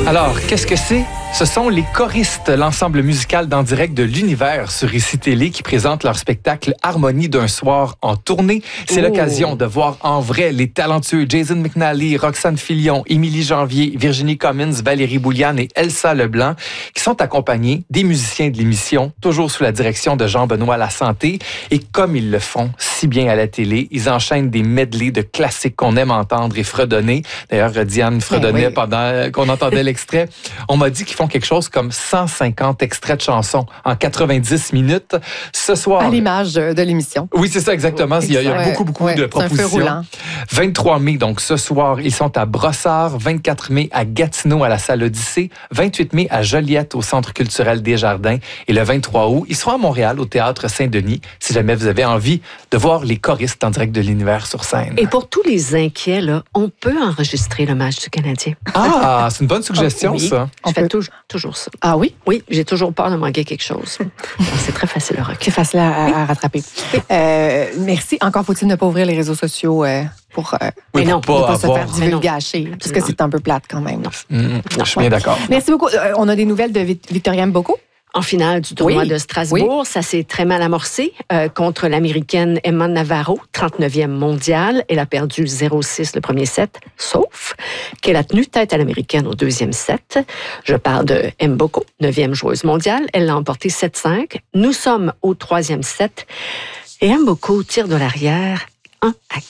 Alors, qu'est-ce que c'est? Ce sont les choristes, l'ensemble musical d'En direct de l'univers sur ICI Télé qui présente leur spectacle Harmonie d'un soir en tournée. C'est l'occasion de voir en vrai les talentueux Jason McNally, Roxane Filion, Émilie Janvier, Virginie Cummins, Valérie Bouliane et Elsa Leblanc qui sont accompagnés des musiciens de l'émission, toujours sous la direction de Jean-Benoît Lasanté. Et comme ils le font si bien à la télé, ils enchaînent des medleys de classiques qu'on aime entendre et fredonner. D'ailleurs, Diane fredonnait pendant qu'on entendait l'extrait. On m'a dit qu'ils font quelque chose comme 150 extraits de chansons en 90 minutes. Ce soir... À l'image de l'émission. Oui, c'est ça, exactement. Il y a beaucoup de propositions. 23 mai, donc ce soir, ils sont à Brossard. 24 mai à Gatineau, à la salle Odyssée. 28 mai à Joliette, au Centre culturel Desjardins. Et le 23 août, ils seront à Montréal, au Théâtre Saint-Denis, si jamais vous avez envie de voir les choristes en direct de l'univers sur scène. Et pour tous les inquiets, là, on peut enregistrer le match du Canadien. Ah, c'est une bonne suggestion, ça. Je fais toujours ça. Ah oui? Oui, j'ai toujours peur de manquer quelque chose. C'est très facile à recueillir. C'est facile à rattraper. Merci. Encore faut-il ne pas ouvrir les réseaux sociaux pour ne pas se faire divulgacher, parce que c'est un peu plate quand même. Je suis bien d'accord. Merci beaucoup. On a des nouvelles de Victoria Mboko? En finale du tournoi de Strasbourg, ça s'est très mal amorcé contre l'Américaine Emma Navarro, 39e mondiale. Elle a perdu 0-6 le premier set, sauf qu'elle a tenu tête à l'Américaine au deuxième set. Je parle de Mboko, 9e joueuse mondiale. Elle l'a emporté 7-5. Nous sommes au troisième set et Mboko tire de l'arrière 1-4.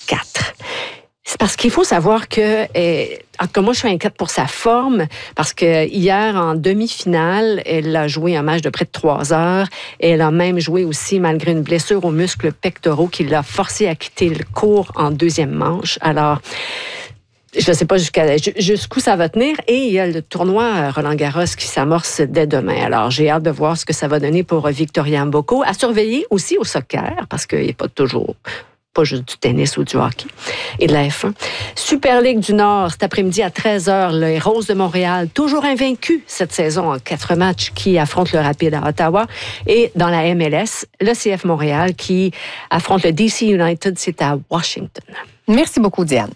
C'est parce qu'il faut savoir que, moi, je suis inquiète pour sa forme, parce que hier, en demi-finale, elle a joué un match de près de 3 heures. Et elle a même joué aussi, malgré une blessure aux muscles pectoraux, qui l'a forcée à quitter le court en deuxième manche. Alors, je ne sais pas jusqu'où ça va tenir. Et il y a le tournoi Roland-Garros qui s'amorce dès demain. Alors, j'ai hâte de voir ce que ça va donner pour Victoria Mboko. À surveiller aussi au soccer, parce qu'il n'y a pas juste du tennis ou du hockey, et de la F1. Super Ligue du Nord, cet après-midi à 13h, les Roses de Montréal, toujours invaincus cette saison en 4 matchs, qui affrontent le Rapide à Ottawa. Et dans la MLS, le CF Montréal qui affronte le DC United, c'est à Washington. Merci beaucoup, Diane.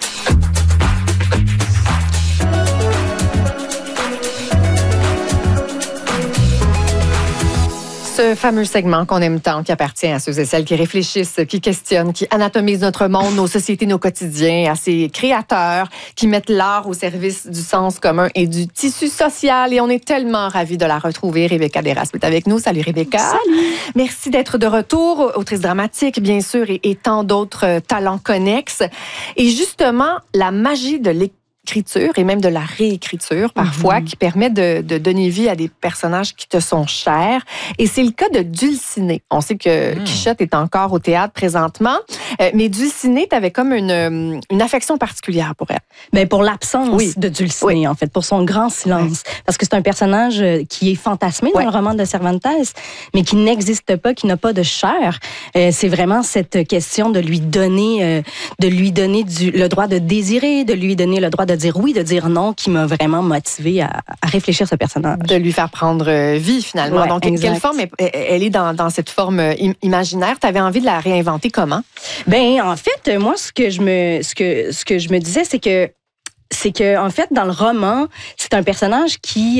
Ce fameux segment qu'on aime tant, qui appartient à ceux et celles qui réfléchissent, qui questionnent, qui anatomisent notre monde, nos sociétés, nos quotidiens, à ces créateurs qui mettent l'art au service du sens commun et du tissu social. Et on est tellement ravis de la retrouver. Rebecca Desrasmes est avec nous. Salut Rebecca. Salut. Merci d'être de retour, autrice dramatique, bien sûr, et tant d'autres talents connexes. Et justement, la magie de l'écriture et même de la réécriture parfois, qui permet de donner vie à des personnages qui te sont chers. Et c'est le cas de Dulcinée. On sait que Quichotte est encore au théâtre présentement, mais Dulcinée, tu avais comme une affection particulière pour elle. Bien, pour l'absence de Dulcinée, en fait, pour son grand silence. Parce que c'est un personnage qui est fantasmé dans le roman de Cervantes, mais qui n'existe pas, qui n'a pas de chair. C'est vraiment cette question de lui donner le droit de désirer, de lui donner le droit de dire oui, de dire non, qui m'a vraiment motivée à réfléchir ce personnage. De lui faire prendre vie, finalement. Ouais, donc, quelle forme elle est dans cette forme imaginaire? Tu avais envie de la réinventer comment? Ben, en fait, moi, ce que je me disais, c'est que, en fait, dans le roman, c'est un personnage qui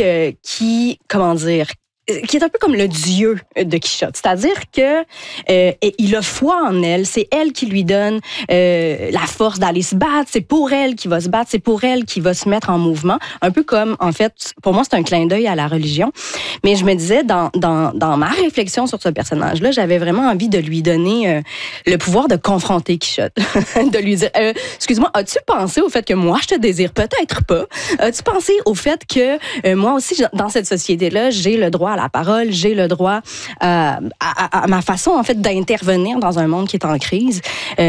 est un peu comme le dieu de Quichotte. C'est-à-dire que il a foi en elle. C'est elle qui lui donne la force d'aller se battre. C'est pour elle qu'il va se battre. C'est pour elle qu'il va se mettre en mouvement. Un peu comme, en fait, pour moi, c'est un clin d'œil à la religion. Mais je me disais, dans ma réflexion sur ce personnage-là, j'avais vraiment envie de lui donner le pouvoir de confronter Quichotte. De lui dire, excuse-moi, as-tu pensé au fait que moi, je te désire? Peut-être pas. As-tu pensé au fait que moi aussi, dans cette société-là, j'ai le droit à la parole, j'ai le droit à ma façon, en fait, d'intervenir dans un monde qui est en crise.